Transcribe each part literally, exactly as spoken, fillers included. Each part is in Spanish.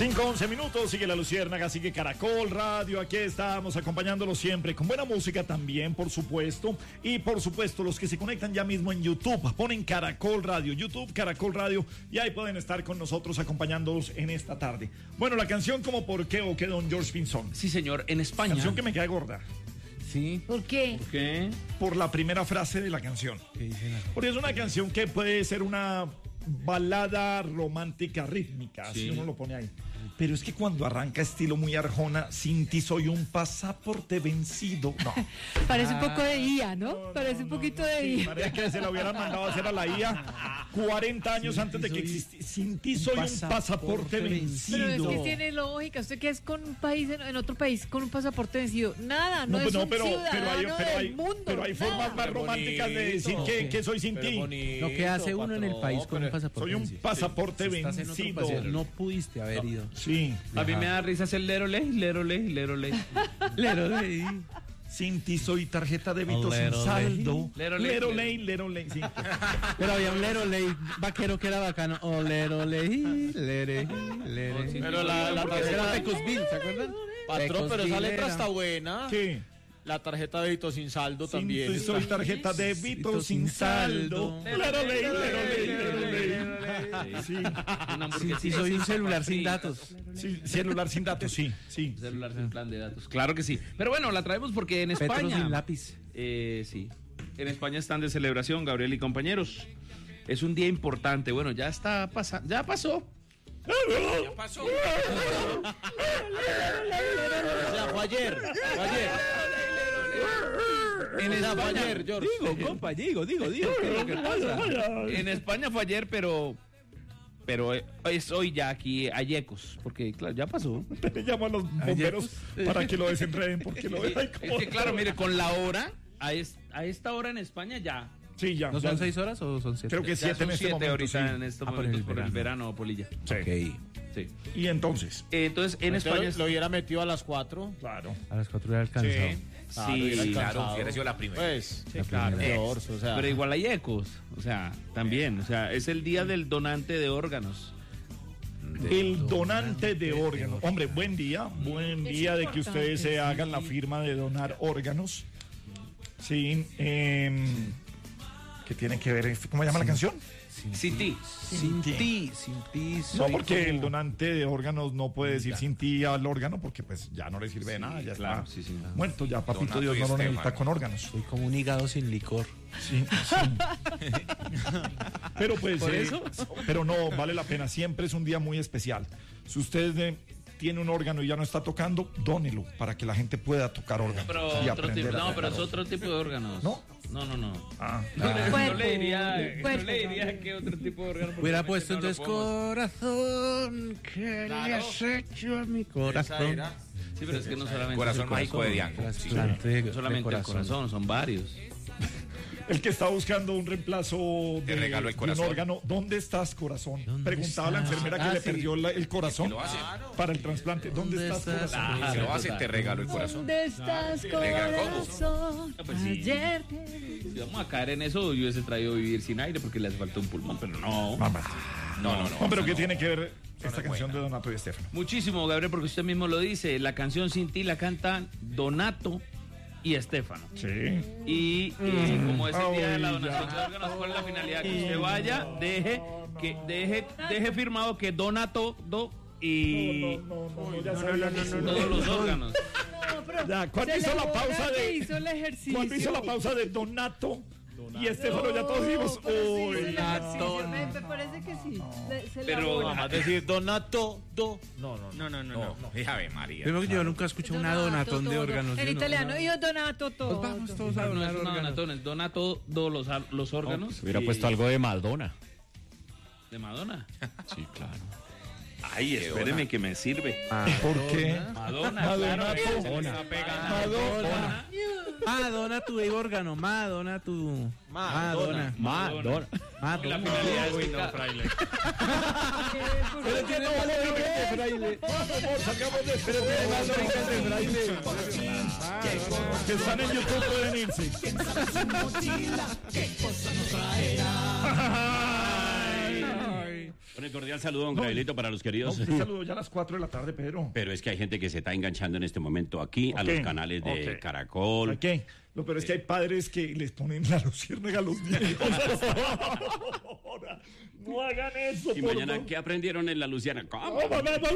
cinco, once minutos, sigue La Luciérnaga, sigue Caracol Radio, aquí estamos acompañándolos siempre con buena música también, por supuesto, y por supuesto los que se conectan ya mismo en YouTube, ponen Caracol Radio, YouTube, Caracol Radio, y ahí pueden estar con nosotros acompañándolos en esta tarde. Bueno, la canción como ¿Por qué o qué, don George Pinzón? Sí, señor, en España. Canción que me queda gorda. Sí. ¿Por qué? ¿Por qué? Por la primera frase de la canción. ¿Qué dicen? Porque es una canción que puede ser una balada romántica rítmica, Sí. si uno lo pone ahí. Pero es que cuando arranca estilo muy Arjona, sin ti soy un pasaporte vencido. No. Parece un poco de I A, ¿no? No, Parece no, un no, poquito no, de sí, I A. parece que se la hubieran mandado a hacer a la I A cuarenta años antes de que existiera. Sin ti soy un pasaporte vencido. Pero es que tiene lógica. ¿Usted qué es con un país, en, en otro país, con un pasaporte vencido? Nada, no, No, es pues no, un pero, pero ciudadano hay, pero hay, del mundo. pero hay formas nada. más románticas de decir que, que soy sin ti. Lo que hace uno en el país con un pasaporte Soy un vencido. pasaporte Si estás en otro vencido. país, no pudiste haber ido. Sí. A mí me da risa hacer lero ley, lero ley, lero ley. Lero ley. Sin ti soy tarjeta de débito sin Lero saldo. Lero ley. Lero ley, lero ley. Sí. Pero había un lero ley vaquero que era bacano. Oh, lero ley, lere, lere. Pero la, la Porque era tarjeta, Pecosville, ¿se acuerdan? patrón, pero esa letra era. está buena. ¿Qué? La tarjeta de débito sin saldo Sin también. ti está. soy tarjeta de débito sin saldo. Lero ley, lero ley, lero ley. Sí. Una Sí, hamburguesita sí, soy sin un celular papas sin fritas. datos. Sí, celular sin datos, sí, sí. Celular sin plan de datos. Claro que sí. Pero bueno, la traemos porque en Petro España. sin lápiz. Eh, sí. En España están de celebración, Gabriel y compañeros. Es un día importante. Bueno, ya está pasando. Ya pasó. Ya pasó. O sea, fue ayer. Fue ayer. En O sea, fue España, ayer, George. Digo, compa, digo, digo, digo. ¿Qué es lo que pasa? en España fue ayer, pero. Pero eh, es hoy ya aquí Ayecos. Porque, claro, ya pasó. Le llamo a los bomberos para que lo desenreden porque lo dejan Es como. que, claro, mire, con la hora, a, es- a esta hora en España ya. Sí, ya. ¿No ya. son seis horas o son siete? Creo que Ya siete son en este siete momento. ahorita sí. en estos Ah, por momentos el por el verano. verano, Polilla. Sí. Ok. Sí. Y entonces. Eh, Entonces, en Entonces, España. lo, lo hubiera metido a las cuatro. Claro. A las cuatro era alcanzado. Claro, Sí, hubiera claro, alcanzado. hubiera sido la primera. Pues, La claro, primera. George, o sea. Pero igual hay ecos, o sea, también, o sea, es el día del donante de órganos. El donante de órganos. Hombre, buen día. Buen Es día de que importante, ustedes se sí. hagan la firma de donar órganos. Sí. Eh, ¿Qué tiene que ver? ¿Cómo se llama la canción? Sin ti. Sin ti, sin ti. No, soy porque como- el donante de órganos no puede decir sin ti al órgano porque pues ya no le sirve de nada, ya claro, está sí, sí. muerto, ya papito Donato Dios y no lo Estefano. necesita con órganos. Soy como un hígado sin licor. Sí, sí. Pero pues, ¿Por eh, eso? pero no, vale la pena, siempre es un día muy especial. Si usted eh, tiene un órgano y ya no está tocando, dónelo para que la gente pueda tocar órganos. Pero y otro aprender tipo, a no, tocar pero es órganos. otro tipo de órganos. ¿No? No, no, no. Ah, No, le- no Cuerpo, le diría, no cuerpo, le diría que otro tipo de órgano. porque Hubiera realmente puesto no lo entonces podemos- corazón, ¿qué le Claro. has hecho a mi Esa corazón? era. Sí, pero es que no solamente Corazón es el mágico de Diango. Trasplante de- No de solamente el corazón, son varios. el que está buscando un reemplazo de, Te regalo el de un corazón. órgano, ¿dónde estás, corazón? ¿Dónde Preguntaba la estás? enfermera que Ah, le sí. perdió la- el corazón lo hace. para el trasplante. ¿Dónde, ¿Dónde estás, estás? corazón? Si lo hace, te regalo el corazón. ¿Dónde estás, Negra, ¿cómo? corazón? Ah, pues sí. Ayer te vi. Si vamos a caer en eso, yo hubiese traído Vivir sin aire porque le hace falta un pulmón, pero no. Mamá. No, no, no. No, pero esa ¿qué no. tiene que ver esta es canción buena. de Donato y Estefano? Muchísimo, Gabriel, porque usted mismo lo dice. La canción Sin ti la cantan Donato y Estefano. Sí. Y eh, como es el día de la Ay, donación ya. de órganos, ¿cuál es la finalidad? Que usted vaya, deje, que deje, deje firmado que Donato do y No, no, no, ya sabía que sí. todos los órganos. No, pero Ya, ¿cuándo se hizo le la borra pausa que de- hizo el ejercicio. Cuando hizo la pausa de Donato y Estefano, ya todos dijimos, pero sí hizo uy, el ejercicio. Donato. Me, me parece que sí. Le- se Pero- la borra. Además decir Donato, do. No, no, no. No, no, no, no. Déjame, María. Primero que yo nunca escuché una donatón de todo. órganos. En yo no- italiano, yo donato todo. Pues vamos todos a No donar es una órganos. donatón, es Donato do los, los órganos. Hubiera y- puesto algo de Madonna. de Madonna. Sí, claro. Ay, espéreme que me sirve. ¿por qué? Madonna, Madonna, claro. Madonna. Madonna. Madonna tu de órgano, Madonna tu. Madonna. Madonna. La Madonna. finalidad es que- Pero tiene más lógica que fraile. Vamos, salgamos de este tiene más lógica que fraile. Que están en YouTube pueden irse. Un cordial saludo, don No, Gabrielito, para los No, queridos. usted saludó ya a las cuatro de la tarde, Pedro. Pero es que hay gente que se está enganchando en este momento aquí a Ok, los canales de ok. Caracol. ¿Por qué? Lo peor es que hay padres que les ponen la luciérnaga a los niños. Ahora, no hagan eso, Y por mañana, favor. ¿qué aprendieron en la Luciana? ¿Cómo? No, no, no, no.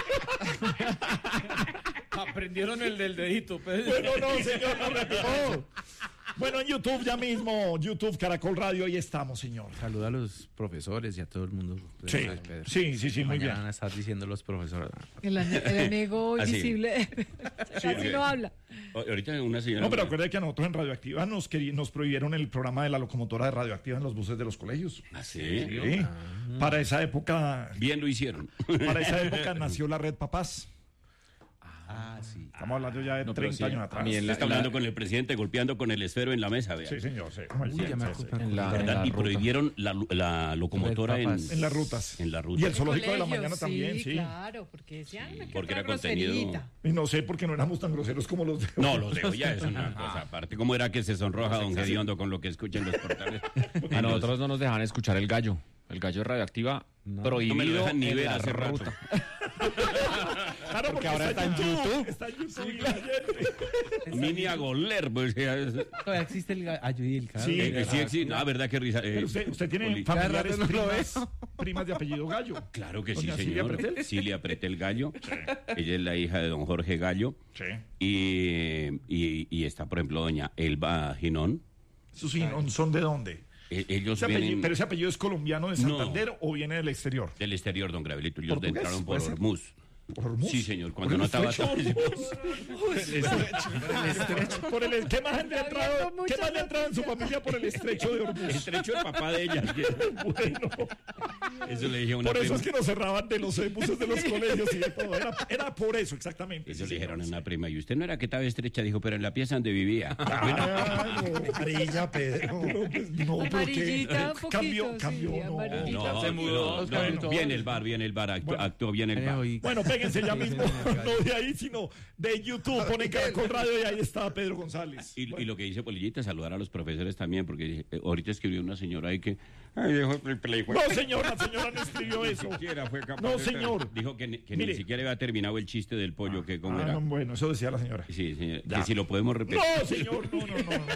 Aprendieron el del dedito. Pues. Bueno, no, señor, no repita. Bueno, en YouTube ya mismo, YouTube Caracol Radio, ahí estamos, señor. Saluda a los profesores y a todo el mundo. Sí, Pedro. sí, sí, sí, muy Mañana bien. van a estar diciendo los profesores. El, ane- el enemigo Así. invisible. Casi sí. no habla. O- Ahorita una señora. No, pero acuérdate que a nosotros en Radioactiva nos, queri- nos prohibieron el programa de la locomotora de Radioactiva en los buses de los colegios. ¿Ah, sí? Sí. Para esa época, Bien lo hicieron. para esa época nació la Red Papás. Ah, sí. Estamos hablando ya de No, pero treinta sí, años a atrás. mí en la- Está hablando con el presidente, golpeando con el esfero en la mesa, vea. Sí, señor, sí. Uy, Sí, ya me sí, acuerdo. sí. En la, en ¿Verdad? la Y ruta. prohibieron la, lu- la locomotora en, Papas. En las rutas. en la ruta. Y el zoológico de la Colegios, mañana también, sí. Claro, porque decían una que porque otra era contenido- groserita. Y no sé por qué no éramos tan groseros como los de No, los de hoy ya es una cosa aparte. ¿Cómo era que se sonroja don Gediondo con lo que escuchan los portales? A nosotros no nos dejan escuchar el gallo. El gallo de Radioactiva prohibido No me lo dejan ni en ver la hace rato. ruta. Claro, porque ahora está en YouTube. Está en YouTube y la gente. Mini a goler, pues. ya es- Todavía existe el gallo y el carro. Sí, Eh, sí, existe. Ah, verdad que risa. eh, Pero usted, usted tiene Poli- familiares, Cada rato no lo primas, primas de apellido Gallo. Claro que sí, Doña Silvia señor. Pretel. Silvia Pretel Gallo. Ella es la hija de don Jorge Gallo. Sí. Y, y, y está, por ejemplo, doña Elba Ginón. ¿Sus hijos son de dónde? Eh, Ellos Ese apellido- vienen ¿Pero ese apellido es colombiano de No. Santander o viene del exterior? del exterior, don Gravelito. Ellos ¿Portugués? entraron por ¿Puede ser? Hormuz. ¿Por Hormuz? Sí, señor. ¿Por Cuando el no estaba estrecho tan- Hormuz? Por el, ¿Qué más han Está entrado, viendo ¿qué muchas más le ha entrado en su familia por el estrecho de El Hormuz? estrecho del papá de ella. Bueno, Eso le dije a una por eso prima. es que nos cerraban de los buses de los colegios y de todo. Era, era por eso, exactamente. Eso Sí, le dijeron a señor. una prima. Y usted no era que estaba estrecha, dijo, pero en la pieza donde vivía. Ah, no, amarilla, Pedro. No, pues, no, porque Amarillita un poquito, cambió, sí, cambió, no. amarillita. No, Se mudó. no, Bueno, no, viene el bar, viene el bar, actuó, actuó bien el Eh, bar. oí- Bueno, péguense ya mismo, no de ahí, sino de YouTube, pone Caracol Radio y ahí está Pedro González. Y, y lo que dice Polillita, saludar a los profesores también, porque eh, ahorita escribió una señora ahí que... Ay, dejó el play, güey. No, señor, la señora no escribió eso. Ni siquiera fue capaz No, de- señor. Dijo que, ni- que Mire. ni siquiera había terminado el chiste del pollo, que cómo Ah, era. no, bueno, eso decía la señora. Sí, señor, Ya. que si lo podemos repetir. No, señor, no, no, no. no.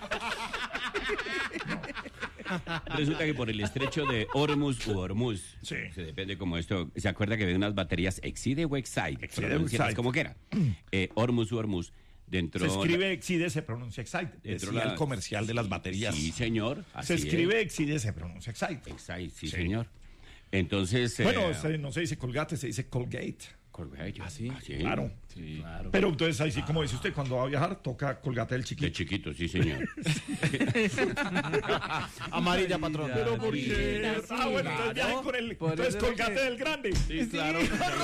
Resulta que por el estrecho de Hormuz u Hormuz, Sí. se depende como esto, ¿se acuerda que había unas baterías Exide o Excite? Exide o Pronunciadas Excite. como quiera. Eh, Hormuz u Hormuz, dentro... Se escribe Exide, se pronuncia Excite. dentro Decía la- el comercial de las baterías. Sí, señor. Se así es. escribe Exide, se pronuncia Excite. Excite, sí, Sí. señor. Entonces... eh, Bueno, se- no se dice Colgate, se dice Colgate. Colgate. ¿Ah, sí? Claro. Pero entonces ahí sí, como dice usted, cuando va a viajar, toca Colgate del De chiquito. chiquito, sí, señor. Amarilla, patrón. Pero ¿por qué? Sí, Ah, bueno, entonces viajen con el... Por Entonces eso es Colgate que- del grande. Sí, claro.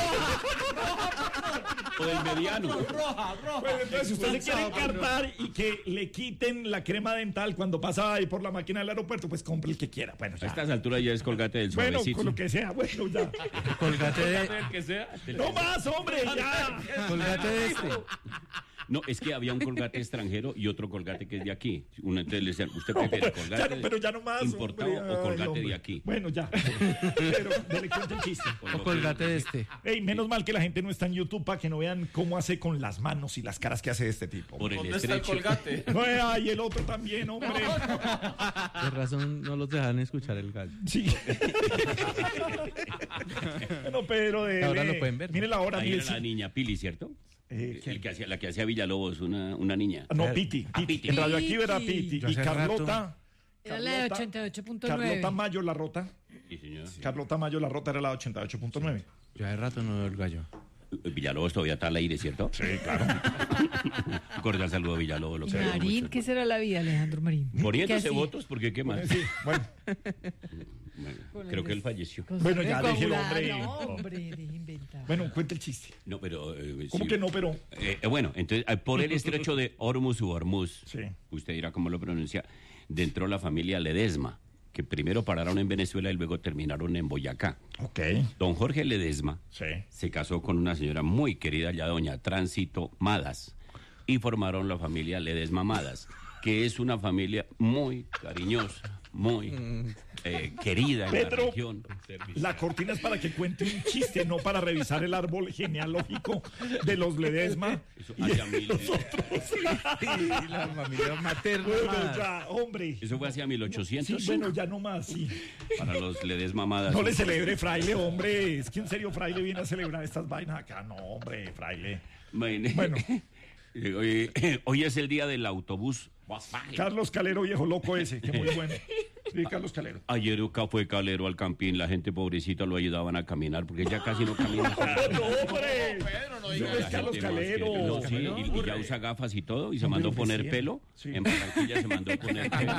O del mediano. Pues entonces, si usted se quiere encartar y que le quiten la crema dental cuando pasa ahí por la máquina del aeropuerto, pues compre el que quiera. Bueno, A ya. estas alturas ya es Colgate del Bueno, suavecito. con lo que sea, bueno, ya. Colgate de, que sea. No más, hombre, ya. colgate de este. No, es que había un Colgate extranjero y otro Colgate que es de aquí. Uno, entonces le decían, ¿usted prefiere Ya Colgate no, pero ya no más. importado hombre, o ay, Colgate hombre. de aquí? Bueno, ya. Pero dele cuenta el chiste. O colgate de este. Ey, menos mal que la gente no está en YouTube para que no vean cómo hace con las manos y las caras que hace este tipo. Por el ¿Dónde está el estrecho. colgate? Ay, el otro también, hombre. De razón no los dejan escuchar el gallo. Sí. Bueno, Pedro, de. Ahora lo pueden ver, ¿no? Mire la hora, Ahí mire. era la niña Pili, ¿cierto? Eh, El que hacía, la que hacía Villalobos, una, una niña. Ah, no, Piti. Ah, Piti. Piti. En Radioactiva era Piti. Yo Y hace Carlota. Era la de Carlota- ochenta y ocho punto nueve. Carlota Mayo La Rota. Sí, señor. Carlota Mayo La Rota era la ochenta y ocho punto nueve. Yo hace rato no veo el gallo. Villalobos todavía está al aire, ¿cierto? Sí, claro. Un cordial saludo a Villalobos. Lo Y queremos Marín, mucho. ¿qué será la vida, Alejandro Marín? ¿Qué Poniéndose hacía? votos, porque qué más. Sí, bueno. Bueno, creo que él falleció. Con Bueno, su ya, coagulada. déjelo, hombre. No, hombre, deje inventar. Bueno, cuente el chiste. No, pero... eh, ¿Cómo sí. que no, pero? Eh, eh, bueno, entonces, eh, por el estrecho de Hormuz u Hormuz, Sí. usted dirá cómo lo pronuncia, entró la familia Ledesma, que primero pararon en Venezuela y luego terminaron en Boyacá. Ok. Don Jorge Ledesma Sí. se casó con una señora muy querida ya doña Tránsito Madas, y formaron la familia Ledesma Madas, que es una familia muy cariñosa, muy eh, querida en Pedro, la región. la cortina es para que cuente un chiste, no para revisar el árbol genealógico de los Ledesma. Eso y hacia de mil- nosotros. Y la familia materna. Bueno, ya, hombre. Eso fue hacia mil Sí, ochocientos. bueno, ya no más, sí. Para los Ledesma mamadas. No le celebre, fraile, hombre. Es que en serio, fraile viene a celebrar estas vainas acá. No, hombre, fraile. Bueno, Bueno. hoy, hoy es el día del autobús. Carlos Calero, viejo loco ese, que muy bueno. Sí, Carlos Calero. Ayer acá fue Calero al campín, la gente pobrecita lo ayudaban a caminar porque ya casi no camina. ¡No, hombre! No La es Carlos gente más Calero. que- no, sí, y, y ya usa gafas y todo, y se Hombre, mandó hombre, poner sí. pelo. Sí. En Barranquilla se mandó poner pelo.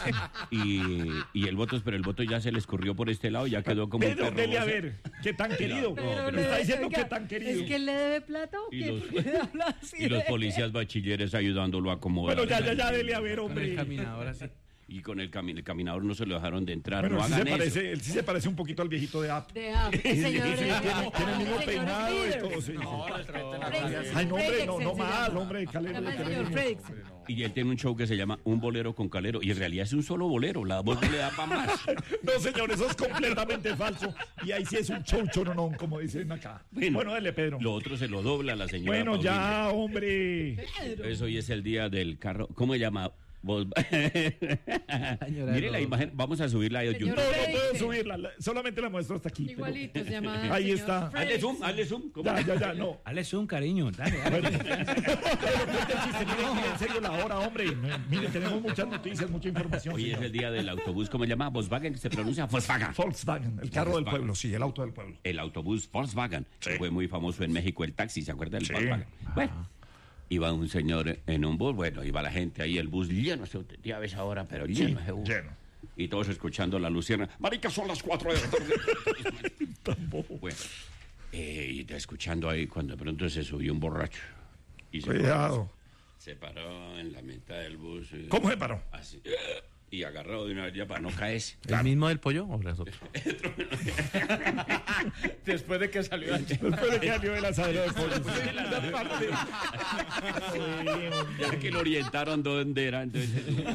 Y, y el voto, pero el voto ya se le escurrió por este lado, ya quedó como un Pedro, perro. dele a bosa. ver, qué tan querido. Pero Me está le- diciendo oiga, que tan querido. ¿Es que él le debe plata o Y qué? los- ¿Por qué habla así Y los de- policías bachilleres ayudándolo a acomodar. Bueno, ya, ya, ya, dele a ver, Con el hombre. caminador así. Y con el, cami- el caminador no se lo dejaron de entrar. Bueno, no él sí, se hagan eso. parece, él sí se parece un poquito al viejito de App. De ah, el señor. Sí, tiene, tiene el mismo señor peinado y Frieder. todo. Sí, sí. Fredrickson. Ay, no, hombre, no, no Fredrickson se más, llama. hombre, Calero. Se llama le el queremos señor mucho. Fredrickson. Y él tiene un show que se llama Un bolero con Calero. Y en realidad es un solo bolero. La voz no le da para más. No, señor, eso es completamente falso. Y ahí sí es un show choronón, como dicen acá. Bueno, dale, Pedro. Lo otro se lo dobla la señora. Bueno, Paulina. ya, hombre. Entonces hoy es el día del carro. ¿Cómo se llama? Vos- Mire la imagen. Vamos a subirla a Señor YouTube. No, no Fredrickson. puedo subirla. la- Solamente la muestro hasta aquí. pero- Igualito, se llama. Ahí señor está. Hazle Fredrickson. zoom, hazle zoom. ¿Cómo? Ya, ya, ya, no. Dale zoom, cariño. Dale, dale. Bueno. Pero cuente el chiste, mire, mire, en serio la hora, hombre. Mire, tenemos muchas noticias, mucha información. Hoy es señor. el día del autobús. ¿Cómo se llama? Volkswagen. Se pronuncia Volkswagen. Volkswagen, el carro del pueblo, sí, el auto del pueblo. El autobús Volkswagen. Sí. Fue muy famoso en México el taxi. ¿Se acuerda del Sí. Volkswagen? Bueno. Iba un señor en un bus, bueno, iba la gente ahí, el bus lleno, ya ves ahora, pero lleno ese bus. lleno. Y todos escuchando la lucierna. Marica, son las cuatro de la tarde. Bueno, eh, y escuchando ahí, cuando de pronto se subió un borracho. Y se, Cuidado. se paró en la mitad del bus. y- ¿Cómo se paró? Así. Y agarrado de una vez ya para no caerse. ¿El mismo del pollo o las otras? Después de que salió el Después de que salió el asadero de pollo. Ya que lo orientaron dónde era, entonces.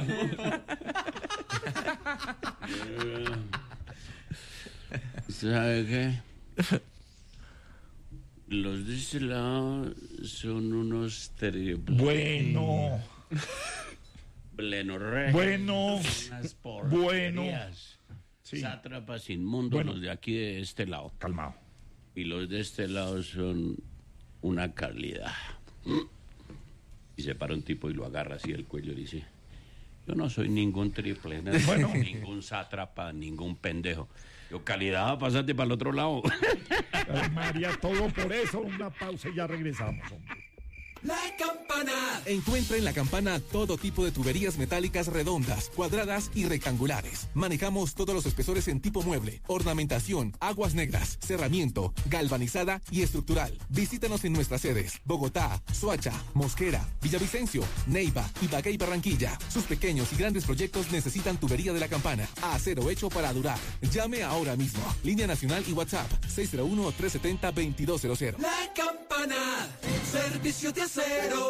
¿Sabe qué? Los de este lado son unos triples. Bueno, Plenorregios, bueno, unas bueno. porquerías, Sí. sátrapas inmundos, Bueno. los de aquí de este lado. calmado. Y los de este lado son una calidad. Y se para un tipo y lo agarra así del cuello y dice: yo no soy ningún triple, no soy Bueno. ningún sátrapa, ningún pendejo. Yo, calidad, pasate para el otro lado. Ay, María, todo por eso. Una pausa y ya regresamos, hombre. La Campana. Encuentra en La Campana todo tipo de tuberías metálicas redondas, cuadradas y rectangulares. Manejamos todos los espesores en tipo mueble, ornamentación, aguas negras, cerramiento, galvanizada y estructural. Visítanos en nuestras sedes: Bogotá, Soacha, Mosquera, Villavicencio, Neiva, Ibagué y Barranquilla. Sus pequeños y grandes proyectos necesitan tubería de La Campana. Acero hecho para durar. Llame ahora mismo. Línea nacional y WhatsApp seis cero uno, tres siete cero, dos dos cero cero. La Campana, servicio de acero.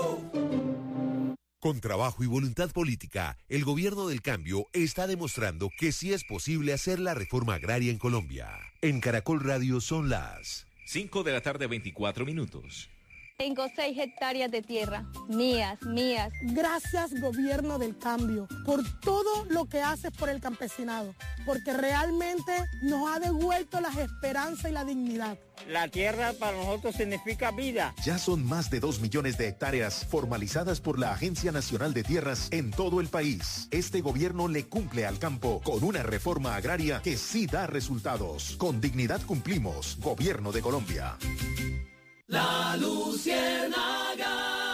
Con trabajo y voluntad política, el gobierno del cambio está demostrando que sí es posible hacer la reforma agraria en Colombia. En Caracol Radio son las cinco de la tarde, veinticuatro minutos. Tengo seis hectáreas de tierra, mías, mías. Gracias, gobierno del cambio, por todo lo que haces por el campesinado, porque realmente nos ha devuelto las esperanzas y la dignidad. La tierra para nosotros significa vida. Ya son más de dos millones de hectáreas formalizadas por la Agencia Nacional de Tierras en todo el país. Este gobierno le cumple al campo con una reforma agraria que sí da resultados. Con dignidad cumplimos. Gobierno de Colombia. La Luciérnaga.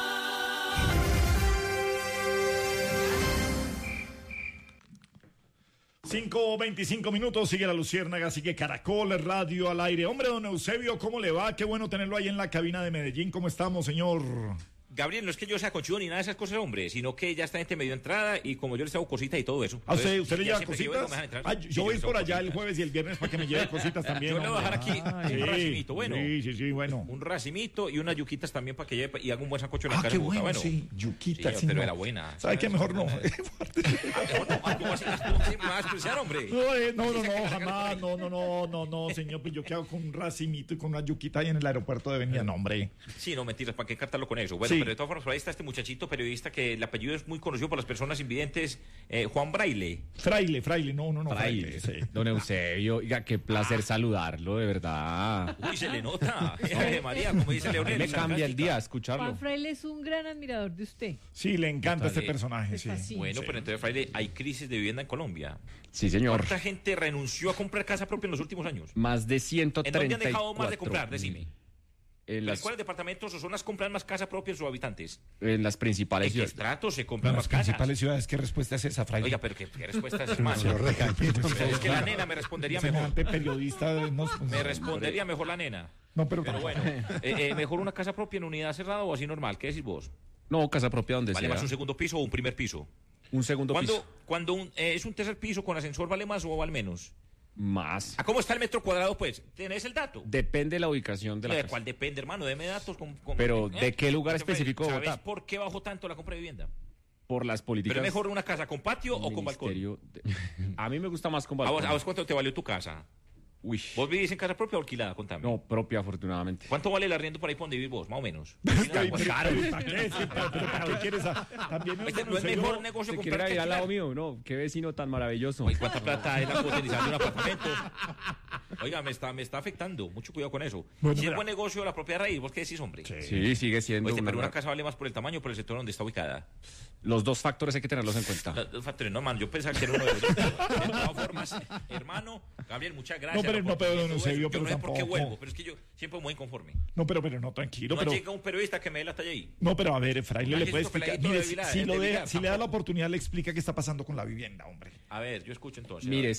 cinco veinticinco minutos, sigue la Luciérnaga, sigue Caracol Radio al aire. Hombre, don Eusebio, ¿cómo le va? Qué bueno tenerlo ahí en la cabina de Medellín. ¿Cómo estamos, señor? Gabriel, no es que yo sea conchudo ni nada de esas cosas, hombre, sino que ya esta gente me dio entrada y como yo les hago cositas y todo eso. ¿A usted, usted le ya lleva siempre que yo cositas? vengo me dejan entrar. Ah, yo Sí, voy les por hago allá el cositas. jueves y el viernes para que me lleve cositas también. Yo le voy a dejar aquí Ay, un racimito, bueno. Sí, sí, sí, bueno. Un racimito y unas yuquitas también para que lleve y haga un buen sancocho en la Ah, cara. qué en Bogotá. bueno, sí, yuquita, Sí, sí, pero no. era buena. ¿Sabe qué? Mejor no. Ah, mejor no. Ah, ¿cómo así? ¿Cómo así? Me vas a despreciar, hombre. No, eh, no, no, no, jamás, no, no, no, no, no, señor, pues yo qué hago con un racimito y con una yuquita ahí en el aeropuerto de Avenida, no, hombre. Sí, no, mentiras, ¿para qué cartarlo con eso? Bueno, Sí. pero de todas formas, por ahí está este muchachito periodista que el apellido es muy conocido por las personas invidentes, eh, Juan Braille. Fraile, fraile, no, no, no, Fraile. fraile, sí. Don Eusebio, oiga, qué placer saludarlo, de verdad. Uy, se le nota. Eh, María, como dice Leonel. Me cambia el día Juan escucharlo. Fraile es un gran admirador de usted. Sí, le encanta este Total, eh, personaje, sí. fascina. Bueno, Sí. pero entonces, Fraile, hay crisis de vivienda en Colombia. Sí, señor. ¿Cuánta gente renunció a comprar casa propia en los últimos años? Más de ¿En ciento dónde treinta han y dejado más de cuatro comprar? Decime. En las, ¿Cuáles departamentos o zonas compran más casa propia en sus habitantes? en las principales ¿En qué ciudades. estratos se En compran las más casas? principales ciudades, ¿qué respuesta es esa, fraile? Oiga, pero ¿qué, qué respuesta es, hermano? Se lo regañé, Pero es que la nena me respondería mejor. Semejante periodista. No, Me respondería mejor la nena. No, pero, Pero bueno, eh, eh, mejor una casa propia en unidad cerrada o así normal. ¿Qué decís vos? No, casa propia donde ¿Vale sea. más un segundo piso o un primer piso? Un segundo Cuando, piso. cuando un, eh, es un tercer piso con ascensor, ¿vale más o vale menos? Más. ¿A cómo está el metro cuadrado, pues? ¿Tenés el dato? Depende de la ubicación de la ¿De casa. cuál depende, hermano? Deme datos. Con, con- Pero, ¿eh? ¿de qué lugar ¿Sabes específico de Bogotá? por qué bajó tanto la compra de vivienda? Por las políticas. ¿Pero es mejor una casa con patio o con balcón? Ministerio de- A mí me gusta más con ¿A balcón. vos, a vos cuánto te valió tu casa? Uy. ¿Vos vivís en casa propia o alquilada? Contame. No, propia, afortunadamente. ¿Cuánto vale el arriendo por ahí por donde vivís vos? Más o menos. Pero, pero, ¿para qué? Sí, pero, pero, ¿para qué quieres? a- También me Este no es mejor negocio ¿Se comprar quiere que ir al lado alquilar. mío? No, qué vecino tan maravilloso. Oye, ¿cuánta plata es la potencial de un apartamento? Oiga, me está, me está afectando. Mucho cuidado con eso. Bueno, si es mira. buen negocio la propia raíz, ¿vos qué decís, hombre? Sí, sigue siendo Oíste, una pero una ra- casa vale más por el tamaño o por el sector donde está ubicada. Los dos factores hay que tenerlos en cuenta. Los dos factores, no, man, yo pensaba que era uno de los dos. De todas formas, hermano, Gabriel, muchas gracias. No, pero- la no, pero, oportunidad y don todo eso. Eusebio, Yo pero no sé por qué tampoco. vuelvo, pero es que yo siempre muy inconforme. No, pero, pero no, tranquilo, No pero... llega un periodista que me dé la talla ahí. No, pero a ver, Fraile le Aquí puede esto explicar. peladito Mire, de si, Vilar, si de lo deja- Vilar, si le da la tampoco. oportunidad, le explica qué está pasando con la vivienda, hombre. A ver, yo escucho entonces. Mire, a ver.